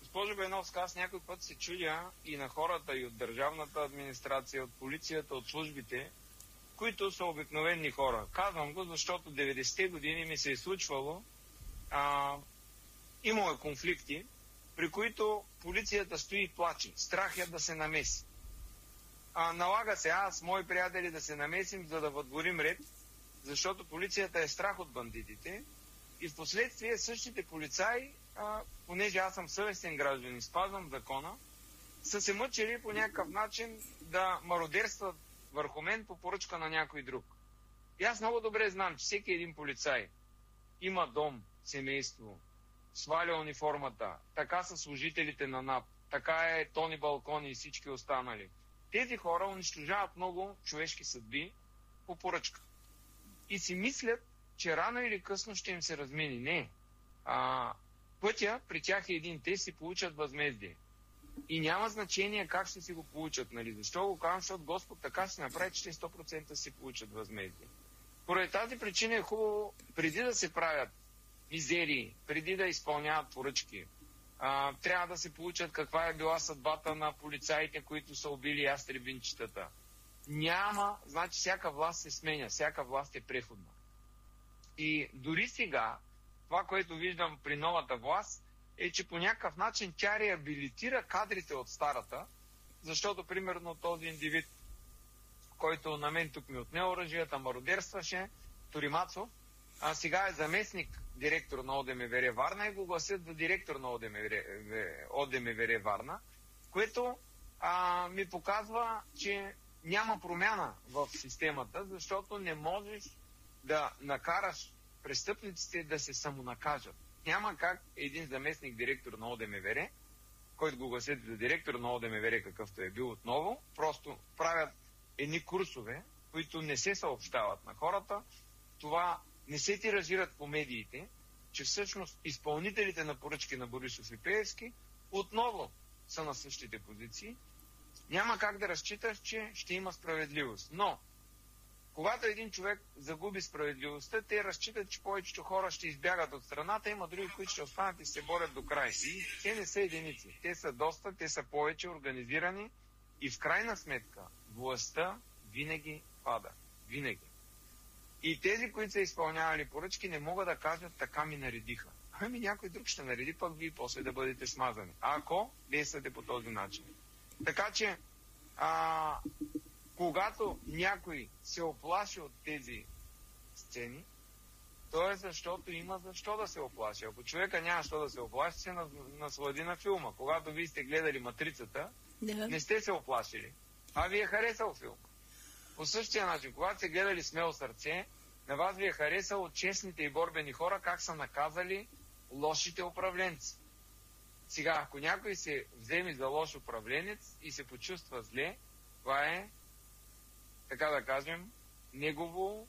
Госпожо Беновска, аз някой път се чудя и на хората, и от държавната администрация, от полицията, от службите, които са обикновени хора. Казвам го, защото 90-те години ми се е случвало, имало конфликти, при които полицията стои и плаче. Страх я да се намеси. Налага се аз, мои приятели да се намесим, за да въдворим ред, защото полицията е страх от бандитите и в последствие същите полицаи, понеже аз съм съвестен гражданин и спазвам закона, са се мъчили по някакъв начин да мародерстват върху мен по поръчка на някой друг. И аз много добре знам, че всеки един полицай има дом, семейство, сваля униформата, така са служителите на НАП, така е Тони Балкони и всички останали. Тези хора унищожават много човешки съдби по поръчка. И си мислят, че рано или късно ще им се размени. Не. Пътя при тях е един. Те си получат възмездие. И няма значение как ще си го получат. Нали? Защо го казвам? Защото Господ така ще направи, че те 100% си получат възмездие. Поради тази причина е хубаво, преди да се правят мизерии, преди да изпълняват поръчки, трябва да се получат каква е била съдбата на полицаите, които са убили ястребинчетата. Няма, значи всяка власт се сменя, всяка власт е преходна. И дори сега, това, което виждам при новата власт, е, че по някакъв начин тя реабилитира кадрите от старата, защото, примерно, този индивид, който на мен тук ми отне оръжията, мародерстваше, Торимацов, сега е заместник директор на ОДМВР Варна и го гласят за директор на ОДМВР Варна, което ми показва, че няма промяна в системата, защото не можеш да накараш престъпниците да се самонакажат. Няма как един заместник директор на ОДМВР, който го гласят за директор на ОДМВР, какъвто е бил отново, просто правят едни курсове, които не се съобщават на хората. Това не се тиражират по медиите, че всъщност изпълнителите на поръчки на Борисов и Пеевски отново са на същите позиции. Няма как да разчиташ, че ще има справедливост. Но, когато един човек загуби справедливостта, те разчитат, че повечето хора ще избягат от страната, има други, които ще останат и се борят до край. И те не са единици. Те са доста, те са повече организирани и в крайна сметка властта винаги пада. Винаги. И тези, които са изпълнявали поръчки, не могат да кажат, така ми наредиха. Ами някой друг ще нареди, пък вие после да бъдете смазани. Ако действате по този начин. Така че, когато някой се оплаши от тези сцени, то е защото има защо да се оплаши. Ако човека няма защо да се оплаши, се наслади на филма. Когато вие сте гледали Матрицата, не сте се оплашили, а ви е харесал филм. По същия начин, когато сте гледали Смело сърце, на вас ви е харесало честните и борбени хора, как са наказали лошите управленци. Сега, ако някой се вземе за лош управленец и се почувства зле, това е, така да кажем, негово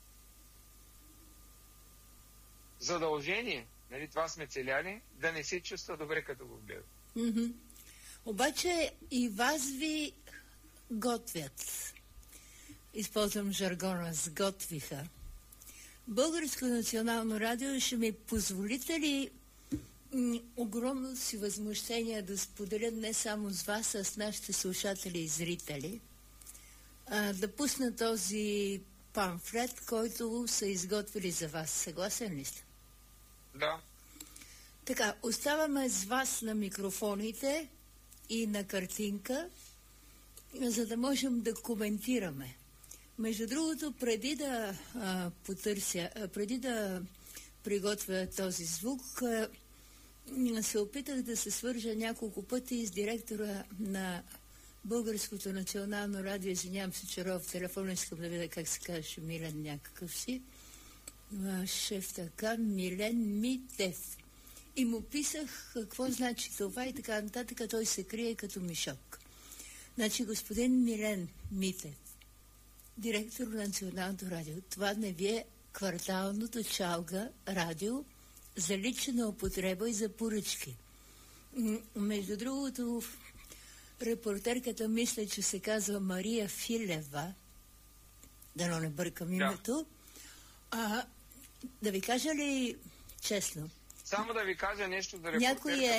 задължение, нали, това сме целяли, да не се чувства добре, като го гледа. Mm-hmm. Обаче и вас ви готвят. Използвам жаргона, сготвиха. Българско национално радио, ще ми позволите ли огромно си възмущение да споделя не само с вас, а с нашите слушатели и зрители, да пусна този памфлет, който са изготвили за вас. Съгласен ли сте? Да. Така, оставаме с вас на микрофоните и на картинка, за да можем да коментираме. Между другото, преди да преди да приготвя този звук, се опитах да се свържа няколко пъти с директора на Българското национално радио. Извинявам се, че в телефона искам да видя как се казваше, Милен някакъв си. Шеф така, Милен Митев. И му писах какво значи това и така нататък, той се крие като мишок. Значи, господин Милен Митев, директор на Националното радио, това не ви е кварталното чалга радио за лична употреба и за поръчки. Между другото, репортерката мисля, че се казва Мария Филева, дано не бъркам името. Да ви кажа ли честно? Само да ви кажа нещо за репортерката.